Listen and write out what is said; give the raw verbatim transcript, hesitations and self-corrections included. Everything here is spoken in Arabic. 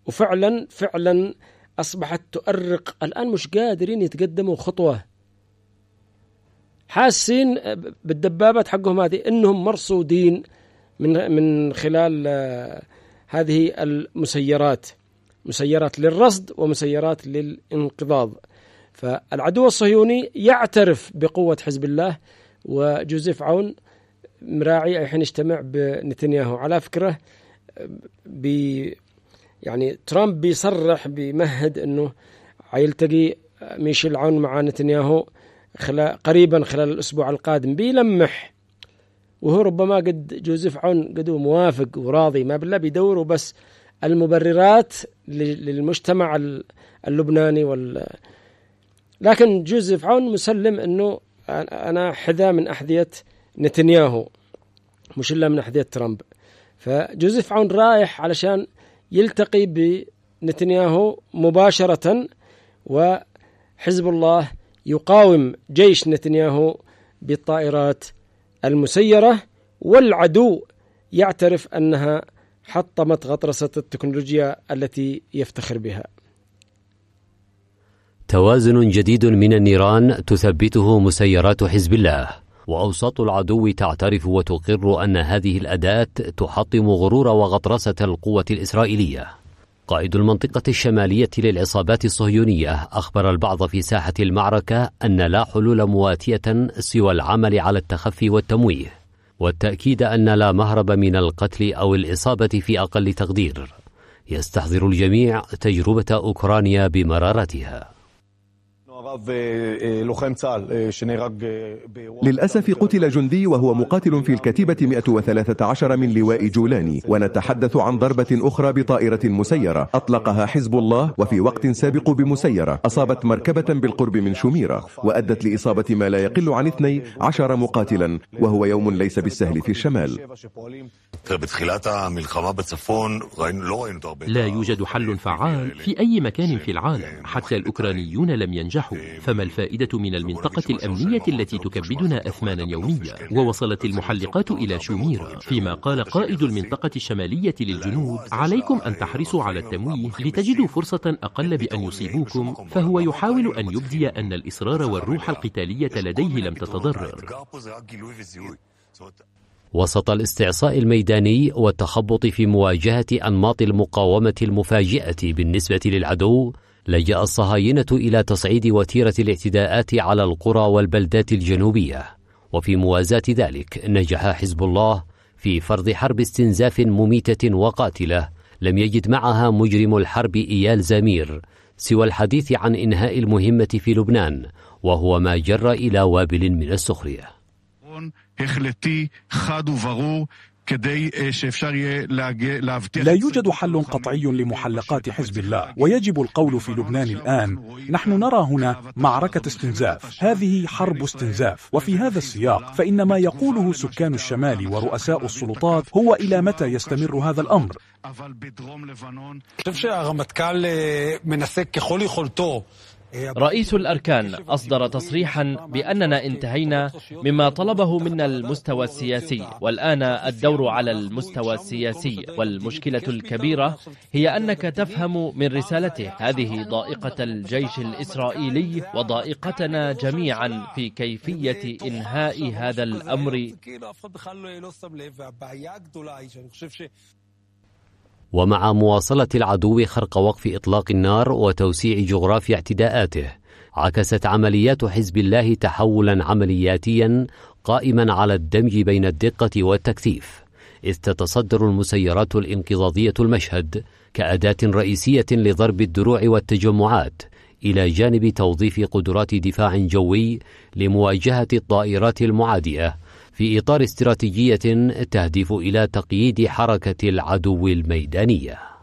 وفعلا فعلا أصبحت تؤرق. الآن مش قادرين يتقدموا خطوة، حاسين بالدبابات حقهم هذه إنهم مرصودين من من خلال هذه المسيرات، مسيرات للرصد ومسيرات للانقضاض. فالعدو الصهيوني يعترف بقوة حزب الله، وجوزيف عون مراعي أي حين يجتمع بنتنياهو. على فكرة بي يعني ترامب بيصرح بيمهد أنه يلتقي ميشيل عون مع نتنياهو خلال قريبا خلال الأسبوع القادم، بيلمح، وهو ربما قد جوزيف عون قد موافق وراضي، ما بالله بيدوروا بس المبررات للمجتمع اللبناني وال لكن جوزيف عون مسلم أنه أنا حذاء من أحذية نتنياهو مش إلا من أحذية ترامب. فجوزيف عون رايح علشان يلتقي بنتنياهو مباشرة، وحزب الله يقاوم جيش نتنياهو بالطائرات المسيرة، والعدو يعترف أنها حطمت غطرسة التكنولوجيا التي يفتخر بها. توازن جديد من النيران تثبته مسيرات حزب الله، وأوساط العدو تعترف وتقر أن هذه الأداة تحطم غرور وغطرسة القوة الإسرائيلية. قائد المنطقة الشمالية للعصابات الصهيونية أخبر البعض في ساحة المعركة أن لا حلول مواتية سوى العمل على التخفي والتمويه، والتأكيد أن لا مهرب من القتل أو الإصابة في أقل تقدير. يستحضر الجميع تجربة أوكرانيا بمرارتها. للأسف قتل جندي وهو مقاتل في الكتيبة مئة وثلاثة عشر من لواء جولاني، ونتحدث عن ضربة أخرى بطائرة مسيرة أطلقها حزب الله وفي وقت سابق بمسيرة أصابت مركبة بالقرب من شميرة، وأدت لإصابة ما لا يقل عن اثني عشر مقاتلا، وهو يوم ليس بالسهل في الشمال. لا يوجد حل فعال في أي مكان في العالم، حتى الأوكرانيون لم ينجحوا، فما الفائدة من المنطقة الأمنية التي تكبدنا أثمانا يومية؟ ووصلت المحلقات إلى شوميرة، فيما قال قائد المنطقة الشمالية للجنود: عليكم أن تحرصوا على التمويه لتجدوا فرصة أقل بأن يصيبوكم. فهو يحاول أن يبدي أن الإصرار والروح القتالية لديه لم تتضرر. وسط الاستعصاء الميداني والتخبط في مواجهة أنماط المقاومة المفاجئة بالنسبة للعدو، لجأ الصهاينة إلى تصعيد وتيرة الاعتداءات على القرى والبلدات الجنوبية. وفي موازاة ذلك نجح حزب الله في فرض حرب استنزاف مميتة وقاتلة لم يجد معها مجرم الحرب إيال زمير سوى الحديث عن إنهاء المهمة في لبنان، وهو ما جر إلى وابل من السخرية. لا يوجد حل قطعي لمحلقات حزب الله، ويجب القول في لبنان الآن: نحن نرى هنا معركة استنزاف، هذه حرب استنزاف. وفي هذا السياق فإن ما يقوله سكان الشمال ورؤساء السلطات هو إلى متى يستمر هذا الأمر؟ رئيس الأركان أصدر تصريحا بأننا انتهينا مما طلبه منا المستوى السياسي، والآن الدور على المستوى السياسي. والمشكلة الكبيرة هي أنك تفهم من رسالته هذه ضائقة الجيش الإسرائيلي وضائقتنا جميعا في كيفية إنهاء هذا الأمر. ومع مواصلة العدو خرق وقف إطلاق النار وتوسيع جغرافيا اعتداءاته، عكست عمليات حزب الله تحولا عملياتيا قائما على الدمج بين الدقة والتكثيف، إذ تتصدر المسيرات الانقضاضية المشهد كأداة رئيسية لضرب الدروع والتجمعات، إلى جانب توظيف قدرات دفاع جوي لمواجهة الطائرات المعادية في إطار استراتيجية تهدف إلى تقييد حركة العدو الميدانية.